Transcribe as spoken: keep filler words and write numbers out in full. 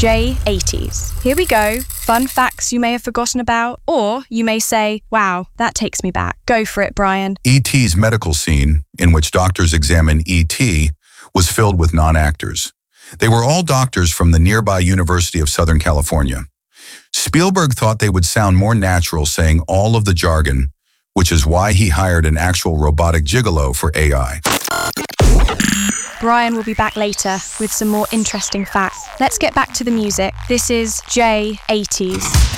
J eighties. Here we go. Fun facts you may have forgotten about, or you may say, wow, that takes me back. Go for it, Brian. E T's medical scene, in which doctors examine E T, was filled with non-actors. They were all doctors from the nearby University of Southern California. Spielberg thought they would sound more natural saying all of the jargon, which is why he hired an actual robotic gigolo for A I. Brian will be back later with some more interesting facts. Let's get back to the music. This is J eighties.